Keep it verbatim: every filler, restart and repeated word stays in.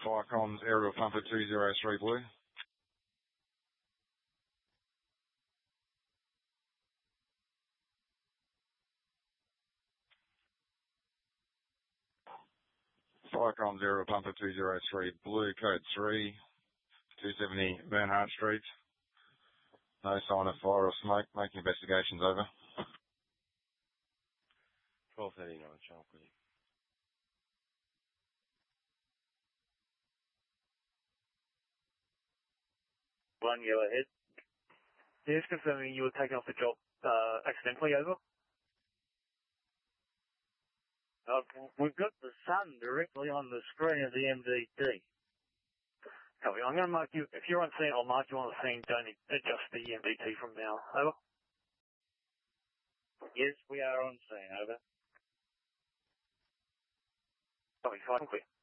Fire comms, aerial pumper two zero three blue. Fire comms, aerial pumper two zero three blue, code three, two seventy Bernhardt Street. No sign of fire or smoke, making investigations over. twelve thirty-nine, Channel Queen. One, go ahead. Yes, confirming you were taken off the job uh, accidentally, over. Uh, we've got the sun directly on the screen of the M D T. Copy. I'm going to mark you, if you're on scene, I'll mark you on the scene. Don't adjust the M D T from now. Over. Yes, we are on scene, over. Copy, fine, clear.